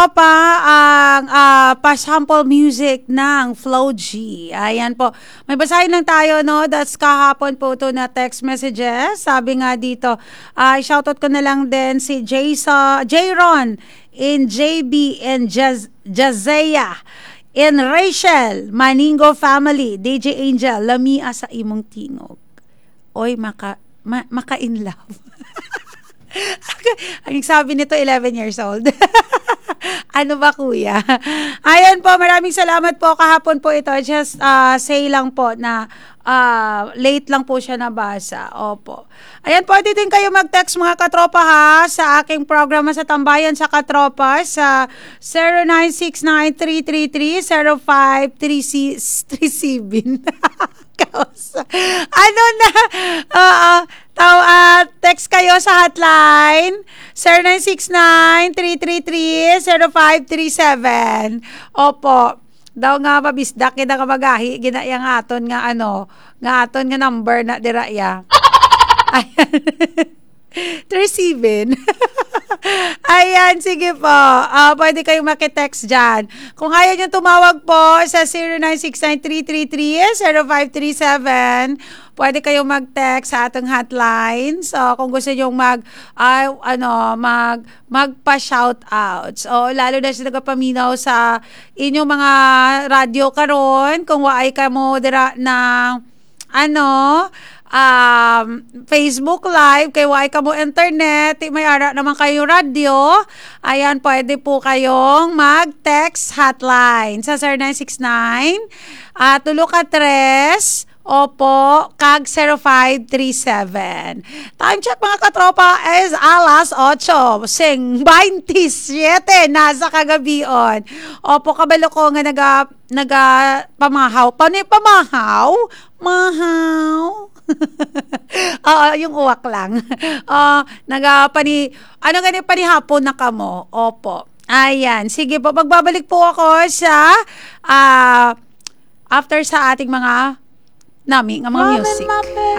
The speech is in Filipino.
katropa ang pa-sample music ng Flow G. Ayan po. May basahin lang tayo, no? That's kahapon po to na text messages. Sabi nga dito, shoutout ko na lang din si Jayron in JB in Jazea in Rachel Maningo family, DJ Angel, lamia sa imong tingog. Oy, maka-in love. Ang sabi nito, 11 years old. Ano ba, kuya? Ayan po, maraming salamat po. Kahapon po ito. Just say lang po na late lang po siya nabasa. Opo. Ayan po, dito din kayo mag-text mga katropa ha sa aking programa sa Tambayan sa Katropa sa 0969-333-0537. Ano na? Text kayo sa hotline 0969-333-0537. Opo. Daw nga mabisdak kita ka magahi ginayang aton nga nga aton nga number na diraya. Ayan. 37. Ayan, sige po. Pwede kayong makitext dyan. Kung ayaw nyo tumawag po sa 0969-333-0537, pwede kayong mag-text sa atong hotline. So, kung gusto nyo magpa-shoutouts. O, lalo na sila nagapaminaw sa inyong mga radio karon, kung waay ka mo dira ng Facebook Live, kay waay ka mo internet, may ara naman kayo radio, ayan, pwede po kayong mag-text hotline sa 0969 3 Opo, kag 0537. Time check mga katropa is alas 8, sing 27 nasa kagabion. Opo, kabalo ko nga naga pamahaw. Pamahaw? Mahaw? Yung uwak lang. Panihapon na kamo. Opo. Ayan, sige po, magbabalik po ako sa after sa ating mga music.